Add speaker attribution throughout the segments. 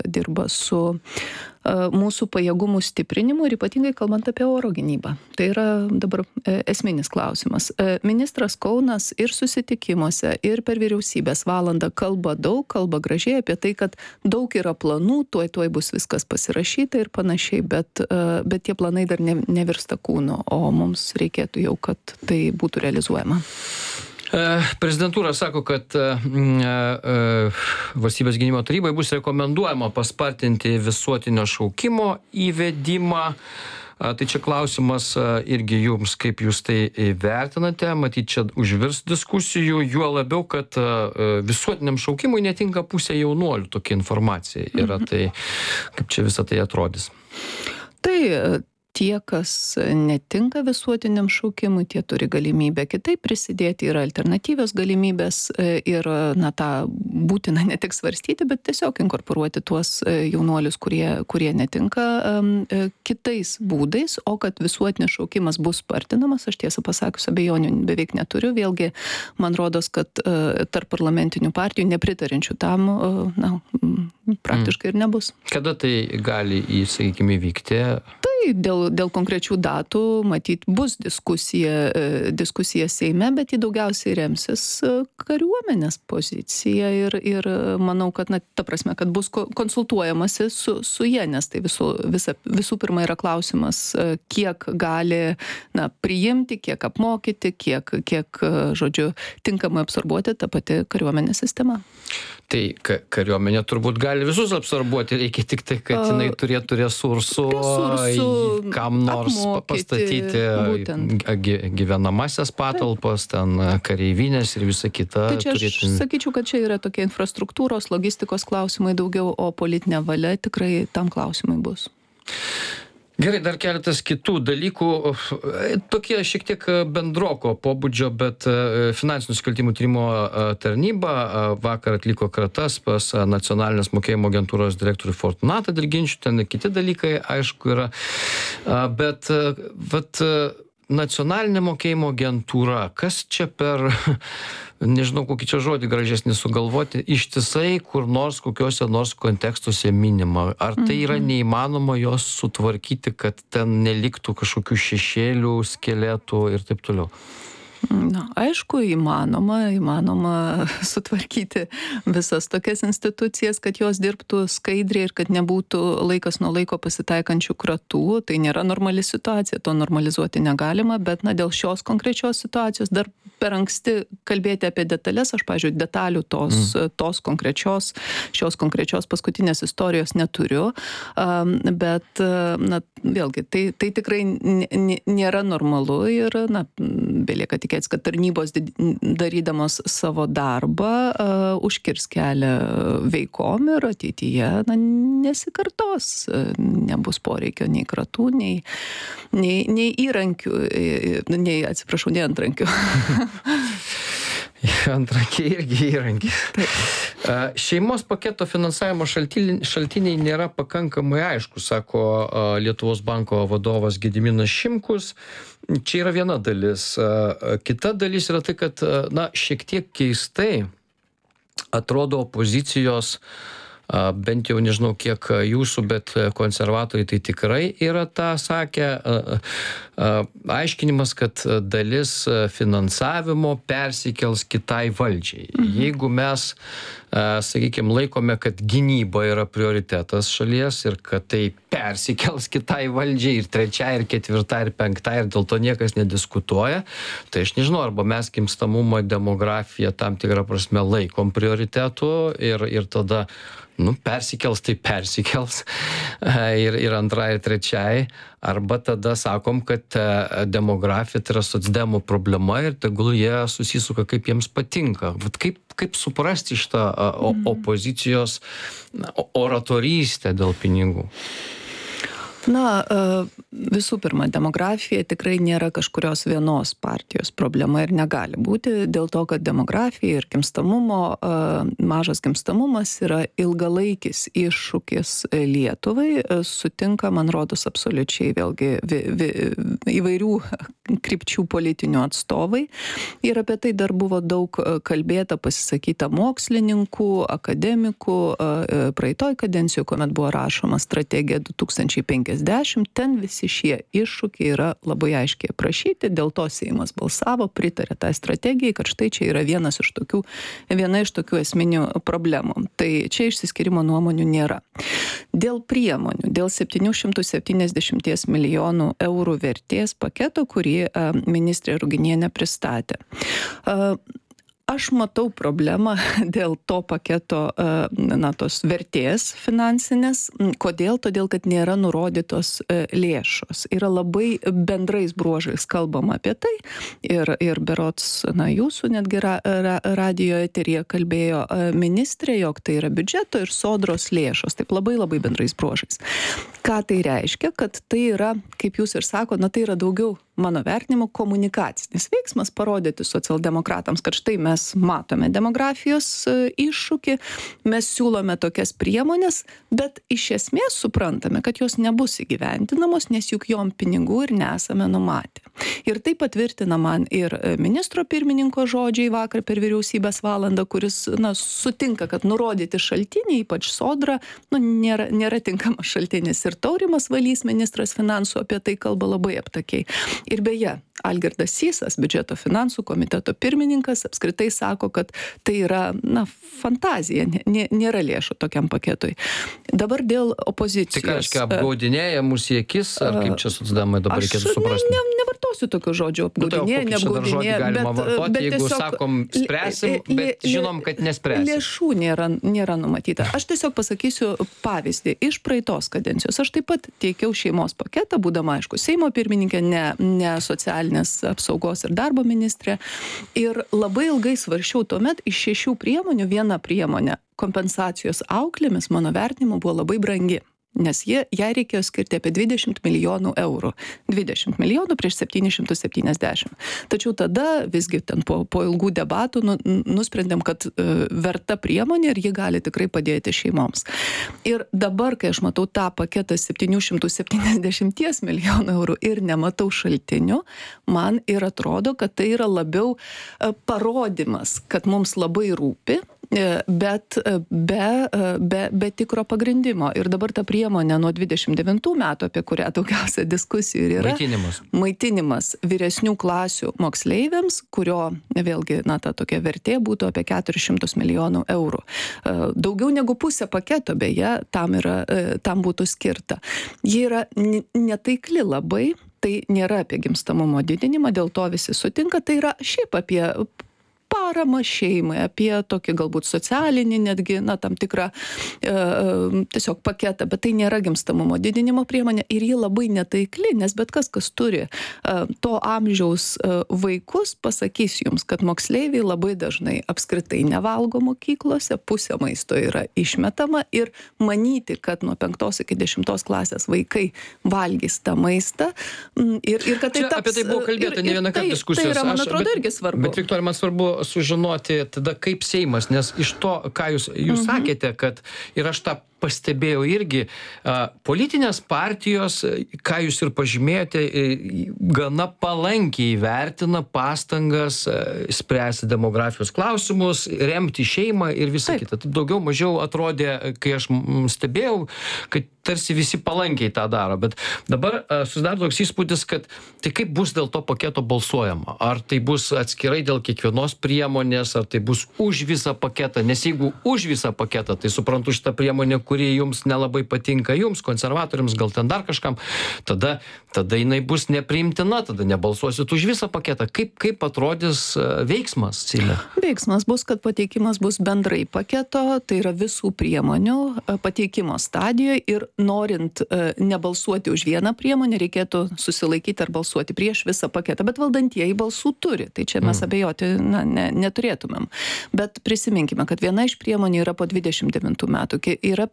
Speaker 1: dirba su mūsų pajėgumų stiprinimu ir ypatingai kalbant apie oro gynybą. Tai yra dabar esminis klausimas. Ministras Kaunas ir susitikimuose, ir per vyriausybės valandą kalba daug, kalba gražiai apie tai, kad daug yra planų, tuoj bus viskas pasirašyta ir panašiai, bet tie planai dar nevirsta kūnu, o mums reikėtų jau, kad tai būtų realizuojama.
Speaker 2: Prezidentūra sako, kad Valstybės gynimo tarybai bus rekomenduojama paspartinti visuotinio šaukimo įvedimą. Tai čia klausimas irgi jums, kaip jūs tai vertinate, matyt, čia užvirs diskusijų, juo labiau, kad visuotiniam šaukimui netinka pusė jaunuolių, tokia informacija yra, tai kaip čia visą tai atrodys?
Speaker 1: Tai tie, kas netinka visuotiniam šaukimui, tie turi galimybę kitaip prisidėti, yra alternatyvios galimybės ir tą būtina ne tik svarstyti, bet tiesiog inkorporuoti tuos jaunuolius, kurie netinka kitais būdais, o kad visuotinis šaukimas bus spartinamas, aš tiesą pasakius abejonių beveik neturiu, vėlgi man rodos, kad tarp parlamentinių partijų nepritarinčių tam praktiškai ir nebus.
Speaker 2: Kada tai gali, sakykime, įvykti?
Speaker 1: Tai dėl konkrečių datų, matyt, bus diskusija Seime, bet jį daugiausiai remsis kariuomenės pozicija ir manau, kad, ta prasme, kad bus konsultuojamasi su jie, nes tai visų pirma yra klausimas, kiek gali priimti, kiek apmokyti, kiek žodžiu, tinkamai absorbuoti tą pati kariuomenės sistema.
Speaker 2: Tai kariuomenė turbūt gali visus absorbuoti, reikia tik tai, kad jinai turėtų resursų kam nors pastatyti gyvenamasias patalpas, ten kareivinės ir visa kita.
Speaker 1: Tai čia aš sakyčiau, kad čia yra tokie infrastruktūros, logistikos klausimai daugiau, o politinė valia tikrai tam klausimai bus.
Speaker 2: Gerai, dar keletas kitų dalykų, tokie šiek tiek bendroko pobūdžio, bet finansinių nusikaltimų tyrimo tarnyba vakar atliko kratas pas nacionalinės mokėjimo agentūros direktorių Fortunatą dėl ginčių, ten kiti dalykai, aišku, yra, bet nacionalinė mokėjimo agentūra, kas čia per, nežinau, kokį čia žodį gražesnį sugalvoti, ištisai kur nors, kokiuose nors kontekstuose minima. Ar tai yra neįmanoma jos sutvarkyti, kad ten neliktų kažkokių šešėlių, skeletų ir taip toliau?
Speaker 1: Aišku, įmanoma sutvarkyti visas tokias institucijas, kad jos dirbtų skaidriai ir kad nebūtų laikas nuo laiko pasitaikančių kratų. Tai nėra normali situacija, to normalizuoti negalima, bet dėl šios konkrečios situacijos dar per anksti kalbėti apie detalės. Aš, pavyzdžiui, detalių tos konkrečios, šios konkrečios paskutinės istorijos neturiu, bet vėlgi, tai tikrai nėra normalu ir belieka tikėtis, kad tarnybos darydamos savo darbą užkirs kelią veikom ir ateityje nesikartos, nebus poreikio nei kratų, nei įrankių, nei antrankių.
Speaker 2: Antrankiai irgi įrankiai. Šeimos paketo finansavimo šaltiniai nėra pakankamai aišku, sako Lietuvos banko vadovas Gediminas Šimkus. Čia yra viena dalis. Kita dalis yra tai, kad šiek tiek keistai atrodo opozicijos, bent jau nežinau kiek jūsų, bet konservatoriai tai tikrai yra tą sakę, aiškinimas, kad dalis finansavimo persikels kitai valdžiai. Jeigu mes, sakykime, laikome, kad gynyba yra prioritetas šalies ir kad tai persikels kitai valdžiai ir trečiai, ir ketvirtai, ir penktai, ir dėl to niekas nediskutuoja, tai aš nežinau, arba mes gimstamumą, demografiją tam tikrą prasme laikom prioritetu ir tada persikels, tai persikels ir antrai, ir trečiai, arba tada sakom, kad demografija tai yra socdemų problema ir tegul jie susisuka, kaip jiems patinka. Kaip suprasti šitą opozicijos oratorystę dėl pinigų?
Speaker 1: Na, visų pirma, demografija tikrai nėra kažkurios vienos partijos problema ir negali būti, dėl to, kad demografija ir mažas gimstamumas yra ilgalaikis iššūkis Lietuvai, sutinka, man rodos, absoliučiai vėlgi įvairių krypčių politinių atstovai. Ir apie tai dar buvo daug kalbėta, pasisakyta mokslininkų, akademikų, praeitoj kadencijoje, kuomet buvo rašoma strategija 2050, ten visi šie iššūkiai yra labai aiškiai aprašyti, dėl to Seimas balsavo, pritarė tai strategijai, kad štai čia yra viena iš tokių esminių problemų. Tai čia išsiskirimo nuomonių nėra. Dėl priemonių, dėl 770 milijonų eurų vertės paketo, kurį ministrė Ruginienė pristatė. Aš matau problemą dėl to paketo, tos vertės finansinės. Kodėl? Todėl, kad nėra nurodytos lėšos. Yra labai bendrais bruožais kalbama apie tai. Ir berods, jūsų netgi radijo eteryje kalbėjo ministrė, jog tai yra biudžeto ir sodros lėšos. Taip labai bendrais bruožais. Ką tai reiškia? Kad tai yra, kaip jūs ir sako, tai yra daugiau, mano vertinimu, komunikacinis veiksmas parodyti socialdemokratams, kad štai mes matome demografijos iššūkį, mes siūlome tokias priemonės, bet iš esmės suprantame, kad jos nebus įgyvendinamos, nes juk jom pinigų ir nesame numatę. Ir tai patvirtina man ir ministro pirmininko žodžiai vakar per vyriausybės valandą, kuris sutinka, kad nurodyti šaltiniai, ypač sodra, nėra tinkamas šaltinis. Ir Taurimas Valys, ministras finansų, apie tai kalba labai aptakiai. Ir beje, Algirdas Sysas, biudžeto finansų komiteto pirmininkas, apskritai sako, kad tai yra fantazija, nėra lėšų tokiam paketui. Dabar dėl opozicijos.
Speaker 2: Tai ką reiškia, apgaudinėja mūsų į akis, ar kaip čia socdemai dabar reikėtų suprasti?
Speaker 1: Aš nevartosiu tokių žodžių, apgaudinėja, neapgaudinėja.
Speaker 2: Galima vartoti, jeigu sakom spręsim, bet žinom, kad nespręsim.
Speaker 1: Lėšų nėra numatyta. Aš tiesiog pasakysiu pavyzdį. Iš praeitos kadencijos aš taip pat teikiau šeimos paketą, būdama, aišku, Seimo pirmininkė, ne socialinės apsaugos ir darbo ministrė. Ir labai ilgai svarsčiau tuomet iš 6 priemonių viena priemonė kompensacijos auklėmis, mano vertinimu, buvo labai brangi. Nes jai reikėjo skirti apie 20 milijonų eurų. 20 milijonų prieš 770. Tačiau tada visgi ten po ilgų debatų nusprendėm, kad verta priemonė ir ji gali tikrai padėti šeimoms. Ir dabar, kai aš matau tą paketą 770 milijonų eurų ir nematau šaltinių, man ir atrodo, kad tai yra labiau parodymas, kad mums labai rūpi, bet be tikro pagrindimo. Ir dabar ta priemonė nuo 29 metų, apie kurią daugiausia diskusijų ir yra. Maitinimas vyresnių klasių moksleiviams, kurio vėlgi, ta tokia vertė būtų apie 400 milijonų eurų. Daugiau negu pusė paketo, beje, tam būtų skirta. Ji yra netaikli labai, tai nėra apie gimstamumo didinimą, dėl to visi sutinka, tai yra šiaip apie paramą šeimai, apie tokį galbūt socialinį, netgi, tam tikrą tiesiog paketą, bet tai nėra gimstamumo didinimo priemonė ir ji labai netaikli, nes bet kas turi to amžiaus vaikus, pasakys jums, kad moksleiviai labai dažnai apskritai nevalgo mokyklose, pusė maisto yra išmetama ir manyti, kad nuo 5 iki 10 klasės vaikai valgys tą maistą ir kad tai taps...
Speaker 2: Apie tai buvo kalbėta ne vieną kartą diskusijos.
Speaker 1: Tai yra, man atrodo, irgi svarbu.
Speaker 2: Bet, Viktorija, man svarbu sužinoti tada, kaip Seimas, nes iš to, ką jūs sakėte, kad ir aš tą pastebėjau irgi, politinės partijos, ką jūs ir pažymėjote, gana palankiai vertina pastangas spręsti demografijos klausimus, remti šeimą ir visą kitą. Tai daugiau mažiau atrodė, kai aš stebėjau, kad tarsi visi palankiai tą daro. Bet dabar susidaro toks įspūdis, kad tai kaip bus dėl to paketo balsuojama? Ar tai bus atskirai dėl kiekvienos priemonės, ar tai bus už visą paketą? Nes jeigu už visą paketą, tai suprantu šitą priemonę, kuri jums nelabai patinka, jums, konservatoriams, gal ten dar kažkam, tada jinai bus nepriimtina, tada nebalsuosit už visą paketą. Kaip atrodys veiksmas, Seime?
Speaker 1: Veiksmas bus, kad pateikimas bus bendrai paketo, tai yra visų priemonių pateikimo stadijoje ir norint nebalsuoti už vieną priemonę, reikėtų susilaikyti ar balsuoti prieš visą paketą, bet valdantieji balsų turi, tai čia mes abejoti neturėtumėm. Bet prisiminkime, kad viena iš priemonių yra po 29 metų, yra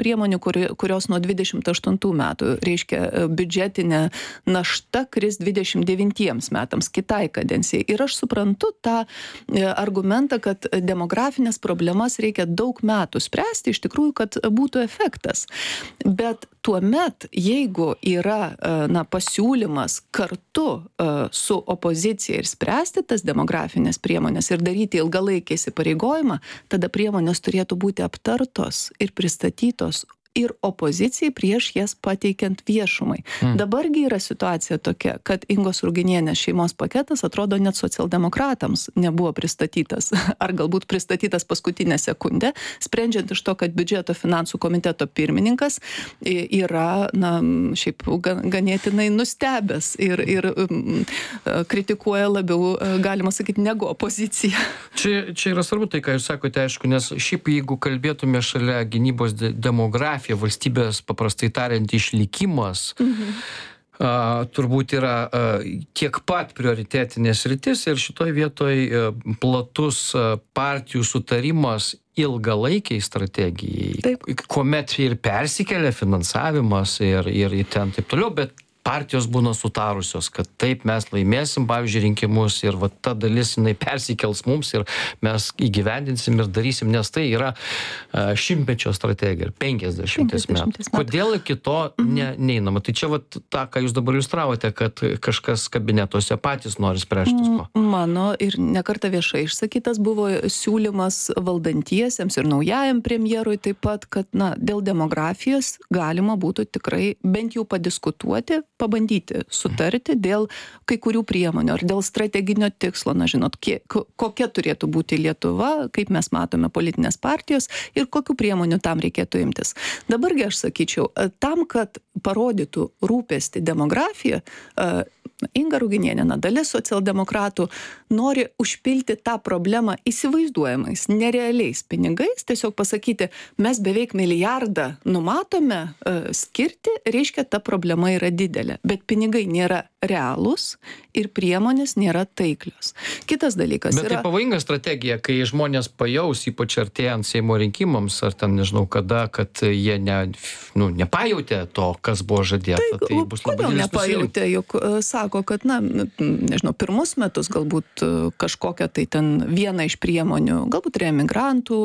Speaker 1: priemonių, kurios nuo 28 metų, reiškia biudžetinė našta kris 29 metams, kitai kadencijai. Ir aš suprantu tą argumentą, kad demografinės problemas reikia daug metų spręsti, iš tikrųjų, kad būtų efektas. Bet tuomet, jeigu yra pasiūlymas kartu su opozicija ir spręsti tas demografinės priemonės ir daryti ilgalaikį įsipareigojimą, tada priemonės turėtų būti aptartos ir pristatytos ir opozicijai prieš jas pateikiant viešumai. Dabargi yra situacija tokia, kad Ingos Ruginienės šeimos paketas atrodo net socialdemokratams nebuvo pristatytas, ar galbūt pristatytas paskutinę sekundę, sprendžiant iš to, kad biudžeto finansų komiteto pirmininkas yra, šiaip ganėtinai nustebęs ir kritikuoja labiau, galima sakyti, negu opozicija.
Speaker 2: Čia yra svarbu tai, ką jūs sakote, aišku, nes šiaip jeigu kalbėtume šalia gynybos demografija, valstybės, paprastai tariant, išlikimas, turbūt yra tiek pat prioritetinės sritis ir šitoj vietoj platus partijų sutarimas ilgalaikiai strategijai,
Speaker 1: Taip.
Speaker 2: kuomet ir persikelia finansavimas ir ten taip toliau, bet partijos būna sutarusios, kad taip mes laimėsim, pavyzdžiui, rinkimus ir va ta dalis jinai persikels mums ir mes įgyvendinsim ir darysim, nes tai yra šimtmečio strategija ir 50 metų. Kodėl iki to neinama? Tai čia va tą, ką jūs dabar iliustravote, kad kažkas kabinetuose patys nori spręstis.
Speaker 1: Mano ir nekartą viešai išsakytas buvo siūlymas valdantiesiems ir naujajam premjerui taip pat, kad dėl demografijos galima būtų tikrai bent jau padiskutuoti, pabandyti sutarti dėl kai kurių priemonių ar dėl strateginio tikslo, žinot, kokia turėtų būti Lietuva, kaip mes matome politinės partijos ir kokių priemonių tam reikėtų imtis. Dabargi aš sakyčiau, tam, kad parodytų rūpestį demografiją, Inga Ruginienė, dalis socialdemokratų nori užpilti tą problemą įsivaizduojamais, nerealiais pinigais, tiesiog pasakyti, mes beveik milijardą numatome skirti, reiškia, ta problema yra didelė, bet pinigai nėra realūs ir priemonės nėra taiklios. Kitas dalykas
Speaker 2: bet
Speaker 1: yra...
Speaker 2: tai pavojinga strategija, kai žmonės pajaus, ypač artėjant Seimo rinkimams, ar ten nežinau kada, kad jie nepajautė to, kas buvo žadėta. Tai bus labai
Speaker 1: kodėl nepajautė, juk sako, kad, nežinau, pirmus metus galbūt kažkokią tai ten vieną iš priemonių, galbūt reemigrantų,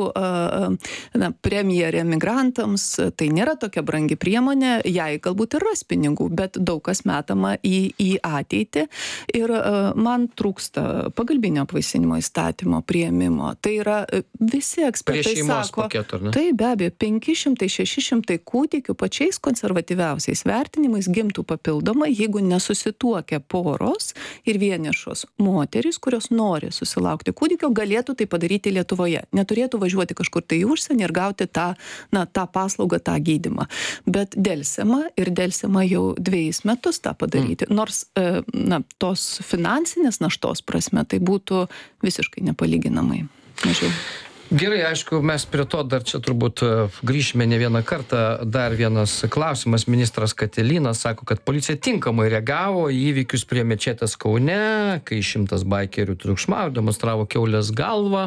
Speaker 1: premija reemigrantams, tai nėra tokia brangi priemonė, jai galbūt ir ras pinigų, bet daug kas metama į ateitį ir man trūksta pagalbinio apvaisinimo įstatymo priėmimo. Tai yra visi ekspertai sako, tai be abejo 500-600 kūdikių pačiais konservatyviausiais vertinimais gimtų papildomai, jeigu nesusituokia poros ir vienišos moterys, kurios nori susilaukti kūdikio, galėtų tai padaryti Lietuvoje. Neturėtų važiuoti kažkur tai į užsienį ir gauti tą paslaugą, tą gydymą. Bet dėlsiama jau 2 metus tą padaryti. Nors tos finansinės naštos prasme tai būtų visiškai nepalyginamai mažiau.
Speaker 2: Gerai, aišku, mes prie to dar čia turbūt grįšime ne vieną kartą. Dar vienas klausimas. Ministras Katilinas sako, kad policija tinkamai reagavo į įvykius prie mečetės Kaune, kai 100 baikerių triukšmavo, demonstravo kiaulės galvą.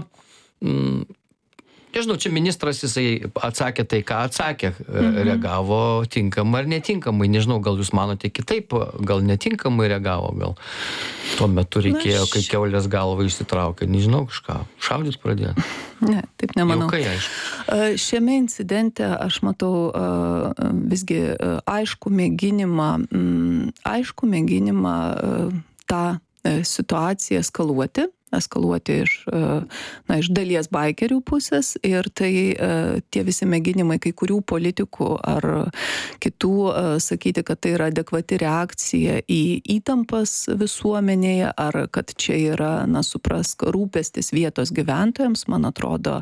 Speaker 2: Nežinau, čia ministras jisai atsakė tai, ką atsakė, reagavo tinkamai ar netinkamai. Nežinau, gal jūs manote kitaip, gal netinkamai reagavo, gal tuo metu reikėjo, kai kiaulės galvą išsitraukė, nežinau, kažką šaudyt pradėjo.
Speaker 1: Ne, taip nemanau.
Speaker 2: Jau kai aišku.
Speaker 1: Šiame incidente aš matau visgi aišku mėginimą tą situaciją eskaluoti iš dalies baikerių pusės ir tai tie visi mėginimai kai kurių politikų ar kitų sakyti, kad tai yra adekvati reakcija į įtampas visuomenėje ar kad čia yra, suprask, rūpestis vietos gyventojams, man atrodo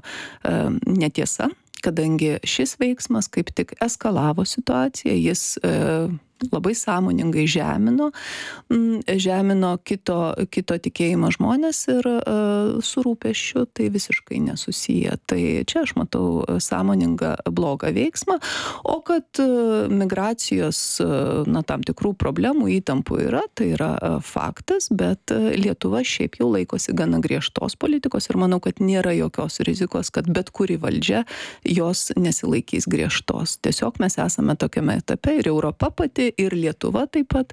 Speaker 1: netiesa, kadangi šis veiksmas kaip tik eskalavo situaciją, jis labai sąmoningai žemino kito tikėjimo žmonės ir su rūpesčiu tai visiškai nesusiję. Tai čia aš matau sąmoningą blogą veiksmą, o kad migracijos, tam tikrų problemų, įtampų yra, tai yra faktas, bet Lietuva šiaip jau laikosi gana griežtos politikos ir manau, kad nėra jokios rizikos, kad bet kuri valdžia jos nesilaikys griežtos. Tiesiog mes esame tokiame etape ir Europa pati, ir Lietuva taip pat,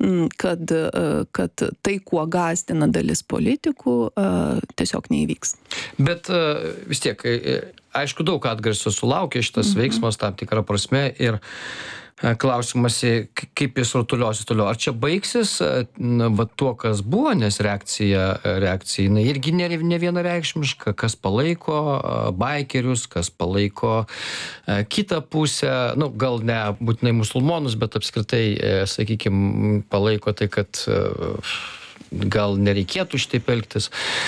Speaker 1: kad tai, kuo gąsdina dalis politikų, tiesiog neįvyks.
Speaker 2: Bet vis tiek, aišku, daug atgarsio sulaukia šitas veiksmas tam tikrą prasme ir klausimas, kaip jis rutuliosis toliau. Ar čia baigsis tuo, kas buvo, nes reakcija irgi ne vienareikšmiška, kas palaiko baikerius, kas palaiko kitą pusę, gal ne būtinai musulmonus, bet apskritai, sakykime, palaiko tai, kad gal nereikėtų šitaip elgtis.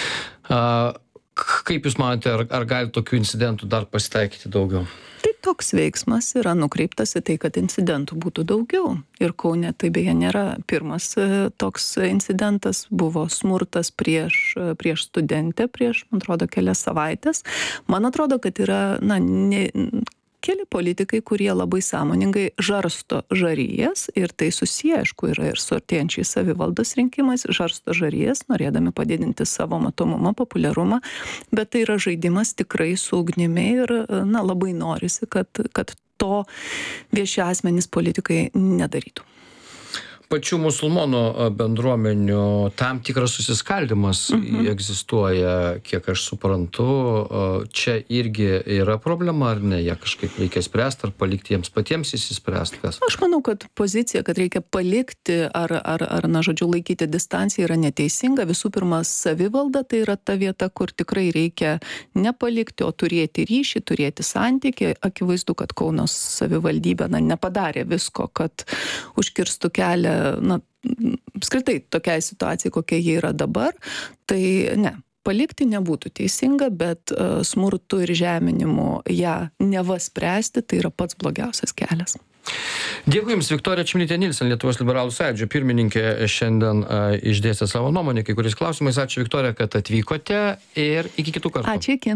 Speaker 2: Kaip Jūs manote, ar gali tokių incidentų dar pasitaikyti daugiau?
Speaker 1: Tai toks veiksmas yra nukreiptas į tai, kad incidentų būtų daugiau. Ir Kaune tai beje nėra pirmas toks incidentas, buvo smurtas prieš studentę prieš, man atrodo, kelias savaitės. Man atrodo, kad yra, keli politikai, kurie labai sąmoningai žarsto žarijas ir tai susiję, aišku, yra ir su artėjančiais savivaldos rinkimais, žarsto žarijas, norėdami padidinti savo matomumą, populiarumą, bet tai yra žaidimas tikrai su ugnimi ir labai norisi, kad to vieši asmenys politikai nedarytų.
Speaker 2: Pačių musulmonų bendruomenių tam tikras susiskaldimas egzistuoja, kiek aš suprantu. Čia irgi yra problema, ar ne? Jie kažkaip reikia spręsti, ar palikti jiems patiems įsispręsti?
Speaker 1: Aš manau, kad pozicija, kad reikia palikti ar laikyti distanciją yra neteisinga. Visų pirma, savivalda tai yra ta vieta, kur tikrai reikia nepalikti, o turėti ryšį, turėti santykį. Akivaizdu, kad Kauno savivaldybė nepadarė visko, kad užkirstų kelią apskritai tokiai situacijai, kokia jie yra dabar, tai ne. Palikti nebūtų teisinga, bet smurtu ir žeminimu ją neva spręsti, tai yra pats blogiausias kelias.
Speaker 2: Dėkui Jums, Viktorija Čmilytė Nilsen, Lietuvos liberalų sąjūdžio pirmininkė, šiandien išdėstė savo nuomonę kai kuriais klausimais. Ačiū, Viktorija, kad atvykote ir iki kitų kartų.
Speaker 1: Ačiū, iki.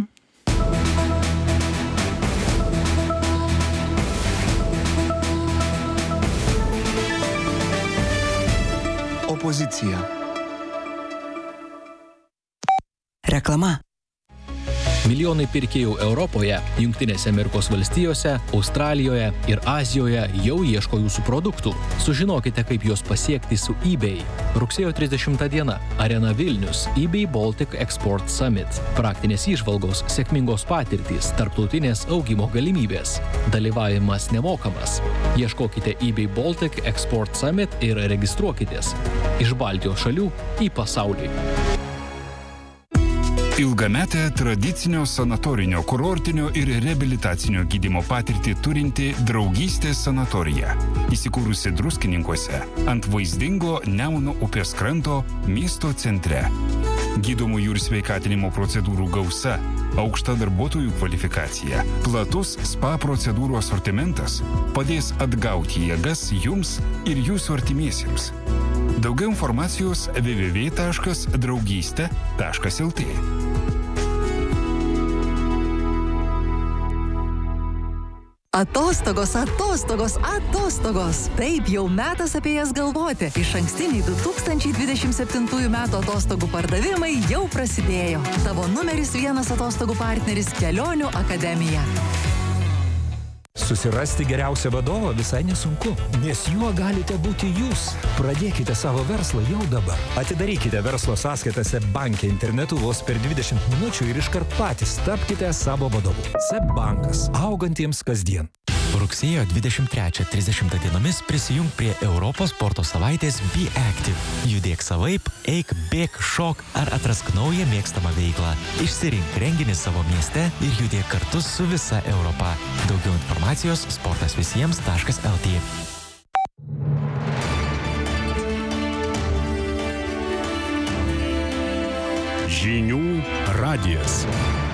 Speaker 3: Opozicija.
Speaker 4: Reklama.
Speaker 5: Milijonai pirkėjų Europoje, Jungtinėse Amerikos valstijose, Australijoje ir Azijoje jau ieško jūsų produktų. Sužinokite, kaip juos pasiekti su eBay. Rugsėjo 30 diena. Arena Vilnius. eBay Baltic Export Summit. Praktinės įžvalgos, sėkmingos patirtys, tarptautinės augimo galimybės. Dalyvavimas nemokamas. Ieškokite eBay Baltic Export Summit ir registruokitės. Iš Baltijos šalių į pasaulį.
Speaker 3: Ilgametę tradicinio sanatorinio, kurortinio ir reabilitacinio gydymo patirtį turinti Draugystės sanatorija. Įsikūrusi Druskininkuose ant vaizdingo Nemuno upės kranto miesto centre. Gydomųjų ir sveikatinimo procedūrų gausa, aukšta darbuotojų kvalifikacija, platus spa procedūrų asortimentas padės atgauti jėgas jums ir jūsų artimiesiems. Daugiau informacijos www.draugystė.lt.
Speaker 4: Atostogos, atostogos, atostogos. Taip, jau metas apie jas galvoti. Išankstiniai 2027 metų atostogų pardavimai jau prasidėjo. Tavo numeris 1 atostogų partneris Kelionių akademija.
Speaker 6: Susirasti geriausią vadovą visai nesunku, nes juo galite būti jūs. Pradėkite savo verslą jau dabar. Atidarykite verslo sąskaitas SEB banke internetu vos per 20 minučių ir iškart patys tapkite savo vadovu. SEB bankas. Augantiems kasdien.
Speaker 7: Rugsėjo 23-30 dienomis prisijung prie Europos sporto savaitės Be Active. Judėk savaip, eik, bėk, šok ar atrask naują mėgstamą veiklą. Išsirink renginį savo mieste ir judėk kartu su visa Europa. Daugiau informacijos sportasvisiems.lt.
Speaker 8: Žinių radijas.